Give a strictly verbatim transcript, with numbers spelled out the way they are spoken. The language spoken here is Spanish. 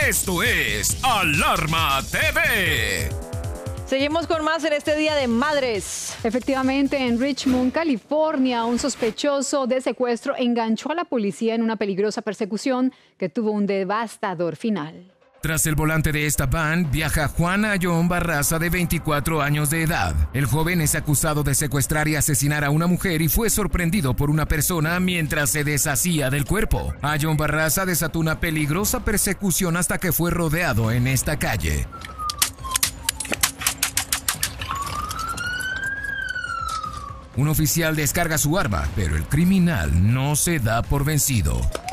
Esto es Alarma T V. Seguimos con más en este Día de Madres. Efectivamente, en Richmond, California, un sospechoso de secuestro enganchó a la policía en una peligrosa persecución que tuvo un devastador final. Tras el volante de esta van, viaja Juan Ayón Barraza, de veinticuatro años de edad. El joven es acusado de secuestrar y asesinar a una mujer y fue sorprendido por una persona mientras se deshacía del cuerpo. Ayón Barraza desató una peligrosa persecución hasta que fue rodeado en esta calle. Un oficial descarga su arma, pero el criminal no se da por vencido.